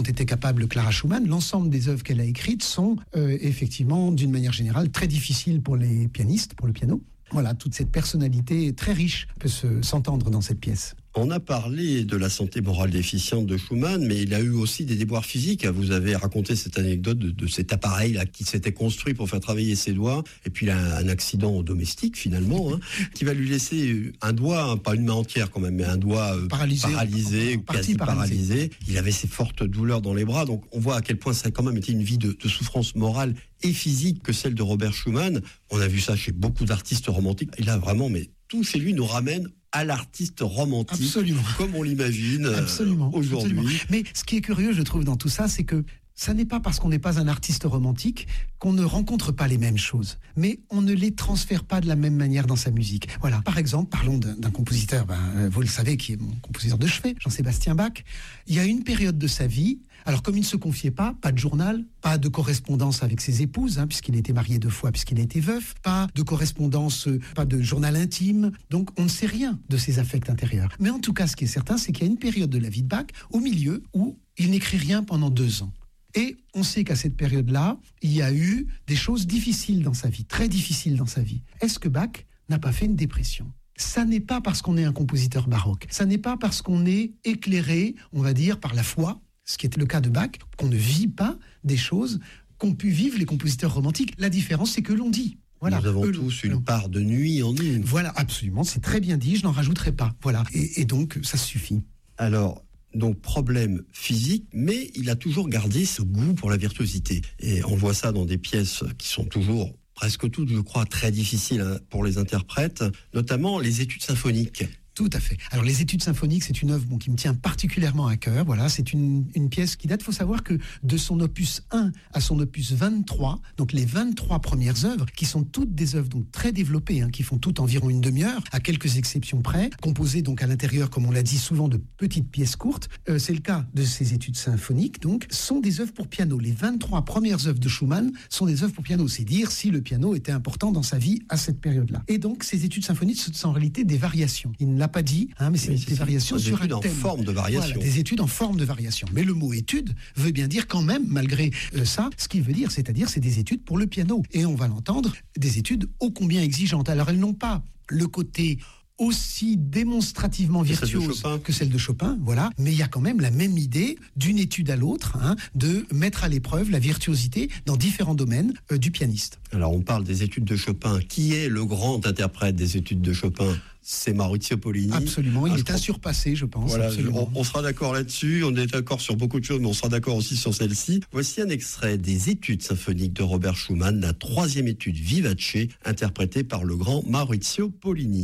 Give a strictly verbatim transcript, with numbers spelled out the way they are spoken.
dont était capable Clara Schumann. L'ensemble des œuvres qu'elle a écrites sont euh, effectivement, d'une manière générale, très difficiles pour les pianistes, pour le piano. Voilà, toute cette personnalité très riche peut se, s'entendre dans cette pièce. On a parlé de la santé morale déficiente de Schumann, mais il a eu aussi des déboires physiques. Vous avez raconté cette anecdote de, de cet appareil là qui s'était construit pour faire travailler ses doigts, et puis il a un accident domestique finalement, hein, qui va lui laisser un doigt, pas une main entière quand même, mais un doigt euh, paralysé, paralysé quasi paralysé. paralysé. Il avait ces fortes douleurs dans les bras, donc on voit à quel point ça a quand même été une vie de, de souffrance morale et physique que celle de Robert Schumann. On a vu ça chez beaucoup d'artistes romantiques. Il a vraiment, mais tout chez lui nous ramène à l'artiste romantique, absolument, comme on l'imagine absolument, aujourd'hui. Absolument. Mais ce qui est curieux, je trouve, dans tout ça, c'est que ça n'est pas parce qu'on n'est pas un artiste romantique qu'on ne rencontre pas les mêmes choses, mais on ne les transfère pas de la même manière dans sa musique. Voilà. Par exemple, parlons d'un, d'un compositeur, ben, vous le savez, qui est mon compositeur de chevet, Jean-Sébastien Bach. Il y a une période de sa vie, alors comme il ne se confiait pas, pas de journal, pas de correspondance avec ses épouses, hein, puisqu'il était marié deux fois, puisqu'il a été veuf, pas de correspondance, pas de journal intime, donc on ne sait rien de ses affects intérieurs. Mais en tout cas, ce qui est certain, c'est qu'il y a une période de la vie de Bach, au milieu, où il n'écrit rien pendant deux ans. Et on sait qu'à cette période-là, il y a eu des choses difficiles dans sa vie, très difficiles dans sa vie. Est-ce que Bach n'a pas fait une dépression ? Ça n'est pas parce qu'on est un compositeur baroque, ça n'est pas parce qu'on est éclairé, on va dire, par la foi, ce qui était le cas de Bach, qu'on ne vit pas des choses qu'ont pu vivre les compositeurs romantiques. La différence, c'est que l'on dit. Voilà. Nous avons Eux, tous une l'on... part de nuit en nous. Voilà, absolument, c'est très bien dit, je n'en rajouterai pas. Voilà, et, et donc, ça suffit. Alors... Donc problème physique, mais il a toujours gardé ce goût pour la virtuosité. Et on voit ça dans des pièces qui sont toujours, presque toutes, je crois, très difficiles pour les interprètes, notamment les études symphoniques. Tout à fait. Alors les études symphoniques, c'est une œuvre bon, qui me tient particulièrement à cœur. Voilà, c'est une, une pièce qui date, il faut savoir que de son opus un à son opus vingt-trois, donc les vingt-trois premières œuvres, qui sont toutes des œuvres donc très développées, hein, qui font toutes environ une demi-heure, à quelques exceptions près, composées donc à l'intérieur, comme on l'a dit, souvent de petites pièces courtes. Euh, c'est le cas de ces études symphoniques, donc, sont des œuvres pour piano. Les vingt-trois premières œuvres de Schumann sont des œuvres pour piano. C'est dire si le piano était important dans sa vie à cette période-là. Et donc, ces études symphoniques sont en réalité des variations. Il l'a pas dit, hein, mais c'est, oui, c'est des ça. variations des sur un thème. Des études en forme de variation. Voilà, des études en forme de variation. Mais le mot étude veut bien dire quand même, malgré euh, ça, ce qu'il veut dire, c'est-à-dire c'est des études pour le piano. Et on va l'entendre, des études ô combien exigeantes. Alors elles n'ont pas le côté aussi démonstrativement virtuose celle que celle de Chopin, voilà. Mais il y a quand même la même idée d'une étude à l'autre, hein, de mettre à l'épreuve la virtuosité dans différents domaines euh, du pianiste. Alors on parle des études de Chopin. Qui est le grand interprète des études de Chopin ? C'est Maurizio Pollini. Absolument, il ah, est crois... insurpassé, je pense. Voilà, on, on sera d'accord là-dessus, on est d'accord sur beaucoup de choses, mais on sera d'accord aussi sur celle-ci. Voici un extrait des études symphoniques de Robert Schumann, la troisième étude vivace, interprétée par le grand Maurizio Pollini.